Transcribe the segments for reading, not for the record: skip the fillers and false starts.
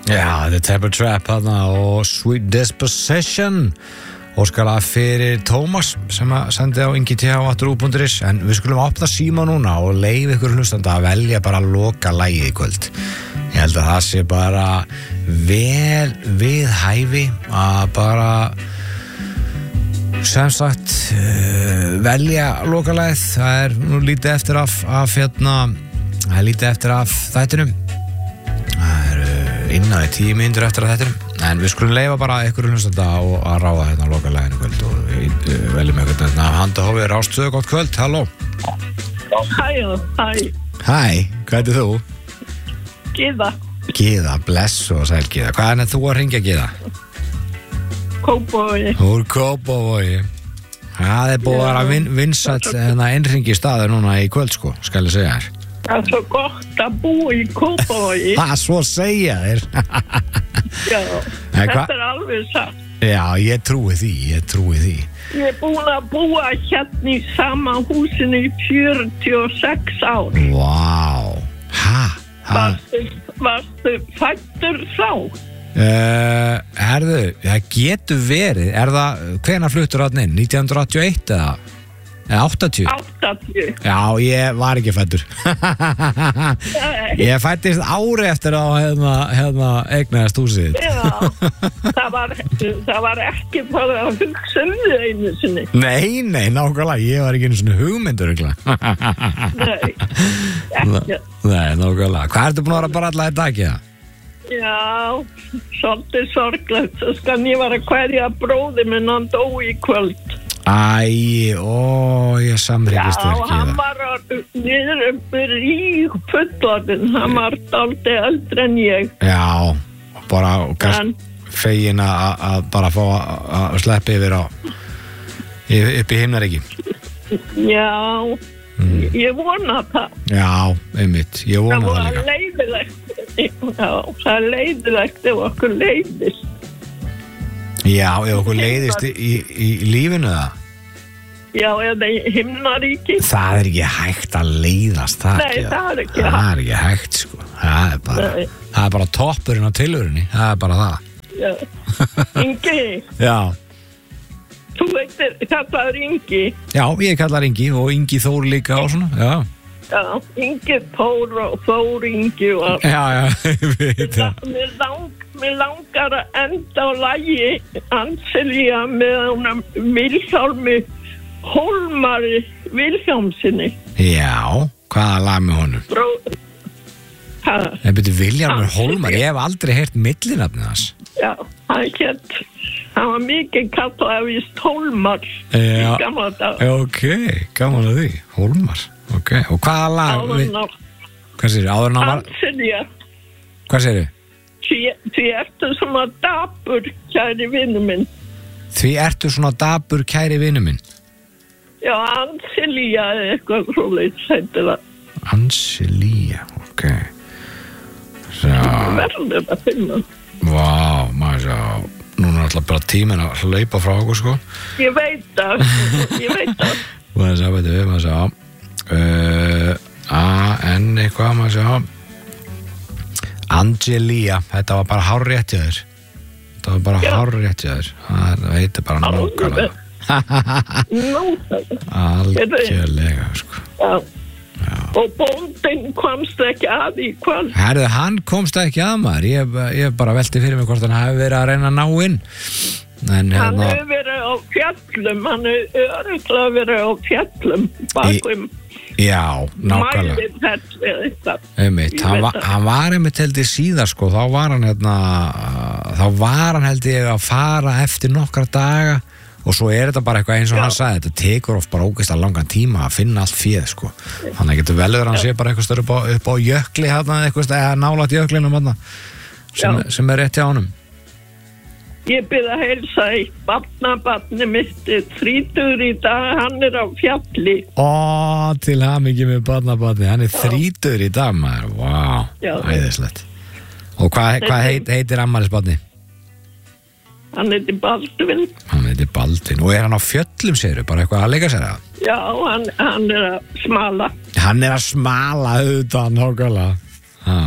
Já, The Temper Trap þarna og Sweet Disposition óskalega fyrir Tómas sem að sendi á ingi.th@ru.is en við skulum opna síma núna og leyfa ykkur hlustanda að velja bara að loka lagið í kvöld. Ég held að það sé bara vel við hæfi að bara sem sagt velja lokalagið. Það nú lítið eftir af það lítið eftir af þættinum. Það innan 10 mínútur eftir að þættinum. En við skulum leyfa bara ykkur hlustanda að ráða hérna lokalaginu kvöld og við veljum eitthvað hérna handa hófið Rástvö, gott kvöld, halló. Hæ. Hæ, hvað heitir þú? Gyða. Gyða, bless og sæl Gyða. Hvað er þú að hringja Gyða? Kópavogi. Úr Kópavogi. Það búið að vera vinsæll innringi staður núna í kvöld sko, skal ég segja þér. Það er svo gott að búa í Kópavogi. Það svo segja þér. Já, þetta er alveg satt. Já, ég trúi því. Ég er búin að búa hérna í sama húsinu í 46 ár. Vá. Varstu fæddur þá? Herðu, það getur verið. Hvenær fluttur þarna inn? 1981 eða 80? 80. Já, ég var ekki fæddur. Ég fæddist ári eftir að eignaðist húsið. Já, það var ekki bara að hugsa þau einu sinni. Nei, nákvæmlega, ég var ekki einu sinni hugmyndur. Nei, ekki. Nei, nákvæmlega. Hvað ertu búin að vera bara alla í dag, eða? Já, svolítið sorglegt. Svo skal ég vera hverja bróði minn, hann dó í kvöld. Ég samrýkist ekki það. Já, hann var niður í fullorðin, hann var dálítið eldri en ég. Já, bara fegin að bara fá að sleppa yfir upp í himnaríki. Já, ég vona það. Já, einmitt, ég vona það líka. Það var leiðilegt, já, það er leiðilegt ef okkur leiðist. Já, ef okkur leiðist í lífinu það? Já, eða í himnaríki. Það er ekki hægt að leiðast það. Nei, það er ekki hægt. Það er ekki hægt, sko. Það er bara toppurinn á tilveruninni. Það er bara það. Já. Ingi. Já. Þú veitir, kallaður Ingi. Já, ég kallar Ingi og Ingi Þór líka og svona, já. Já, Ingi Þór og Þór Ingi og... Já, ég veit það. Mér langar að enda á lagi Anselía með honum Vilhjálmi Hólmari Vilhjálmsinni. Já, hvaða lag með honum? Það byrju Vilhjálmur Hólmari, ég hef aldrei heyrt millinafnið hans. Já, hann var mikið kallað að víst Hólmar í gamla dag. Ok, gaman að því, Hólmar, ok. Og hvaða lag? Hvað segir þið? Anselía. Hvað segir þið? Því ertu svona dapur, kæri vinnu minn. Því ertu svona dapur, kæri vinnu minn? Já, Anselía eða eitthvað svoleiðis heitir það. Anselía, ok. Verður að finna. Vá, maður sjá. Núna er alltaf bara tíminn að hlaupa frá okkur, sko. Ég veit það. Maður sjá, veitum við, maður sjá. A-N eitthvað, maður sjá. Angelía, þetta var bara hárrétt hjá þér. Það heitir bara nákvæmlega. Algjörlega, sko. Já. Og bóndinn komst ekki að í kvöld. Herðu, hann komst ekki að maður. Ég bara velti fyrir mig hvort hann hafi verið að reyna að ná inn. Hann hefur verið á fjallum. Hann hefur örugglega verið á fjallum bakum. Já, nákvæmlega. Hann var einmitt held ég síðar, sko. Þá var hann held ég að fara eftir nokkra daga. Og svo er þetta bara eitthvað eins og hann sagði, þetta tekur oft bara ógeðslega langan tíma að finna allt féð, sko. Þannig að getur velur hann sé bara eitthvað stöður upp á jökli hérna, eða nálægt jöklinum hérna, sem er rétt hjá honum. Ég byrði að heilsa í barnabarni mitt, 30 í dag, hann er á fjalli. Til hamingju með barnabarni, hann er 30 í dag, maður, vá, æðislegt. Og hvað heitir afmælisbarni? Hann heitir Baldvin. Og er hann á fjöllum, segirðu, bara eitthvað að leika sér að? Já, hann er að smala. Hann er að smala auðvitað, nákvæmlega.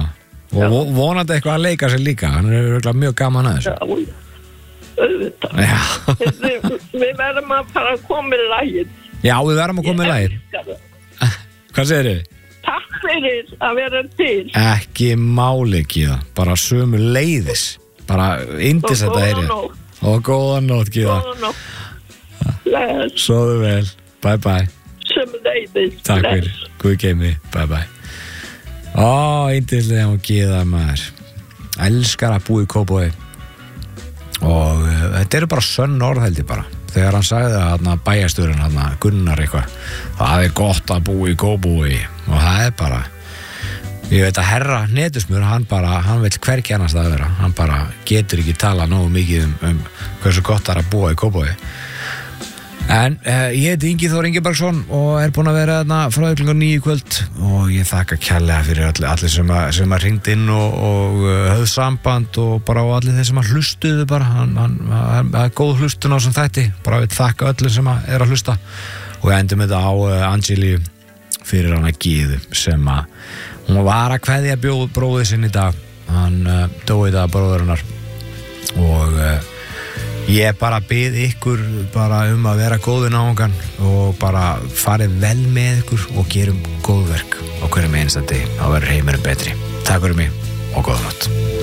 og vonandi eitthvað að leika sér líka, hann örugglega mjög gaman að þessu. Auðvitað. Já. Við verðum að fara að koma í lagið. Já, við verðum að koma í lagið. Hvað segir þið? Takk fyrir að vera til. Ekki máli, Gyða, bara sömu leiðis, bara indis þetta heyri. Og góða nótt, Gyða. Góða nótt. Bless. Sofðu vel, bye bye. Sömu leiðis. Takk fyrir, Guð geymi, bye bye. Indislega og Gyða maður. Elskar að búa í Kópavogi. Og þetta eru bara sönn orð held ég bara. Þegar hann sagði að bæjarstjórinn Gunnar eitthvað, það gott að búa í Kópavogi, og það bara, ég veit að herra Hnetusmjör, hann vill hvergi annars það vera, hann bara getur ekki tala nógu mikið um hversu gott það að búa í Kópavogi. En ég heiti Ingi Þór Ingibergsson og búinn að vera frá klukkan 9 í kvöld, og ég þakka kærlega fyrir allir sem að hringd inn og höfðu samband, og bara á allir þeir sem að hlustuðu bara, hann góð hlustun á sem þætti, bara við þakka öllum sem að hlusta, og við endum þetta á Angelíu fyrir hana Gyðu sem að hún var að kveðja bróðið sinn í dag, hann dói í dag bróður hennar, og ég bara bið ykkur bara að vera góðir náungan og bara farið vel með ykkur og gerum góð verk á hverjum einasta degi, þá verður heimurinn betri. Takk fyrir mig og góða nótt.